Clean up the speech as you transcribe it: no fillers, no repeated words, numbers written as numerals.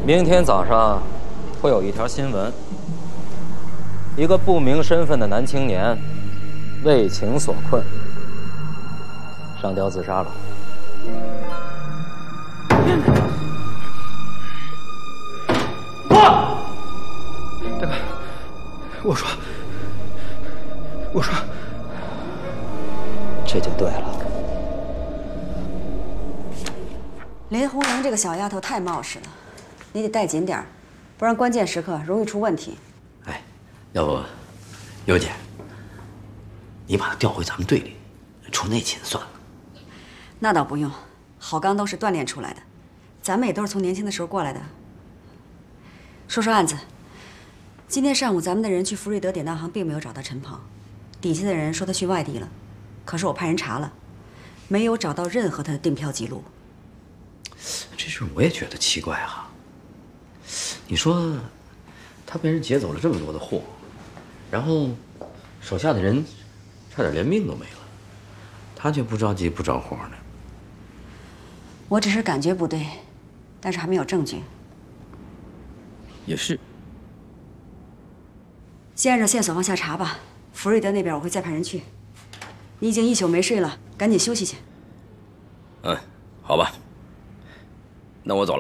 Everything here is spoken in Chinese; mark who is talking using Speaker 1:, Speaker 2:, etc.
Speaker 1: 明天早上会有一条新闻，一个不明身份的男青年为情所困，上吊自杀了。
Speaker 2: 大哥，我说，
Speaker 1: 这就对了。
Speaker 3: 林红玲这个小丫头太冒失了，你得带紧点儿，不然关键时刻容易出问题。
Speaker 4: 哎，要不，尤姐，你把她调回咱们队里，出内勤算了。
Speaker 3: 那倒不用，好钢都是锻炼出来的，咱们也都是从年轻的时候过来的。说案子，今天上午咱们的人去福瑞德典当行，并没有找到陈鹏，底下的人说他去外地了，可是我派人查了，没有找到任何他的订票记录。
Speaker 4: 这事我也觉得奇怪哈。你说，他被人劫走了这么多的货，然后手下的人差点连命都没了，他却不着急不着火呢。
Speaker 3: 我只是感觉不对，但是还没有证据。
Speaker 2: 也是。
Speaker 3: 先按照线索往下查吧。福瑞德那边我会再派人去。你已经一宿没睡了，赶紧休息去。
Speaker 4: 嗯，好吧。那我走了。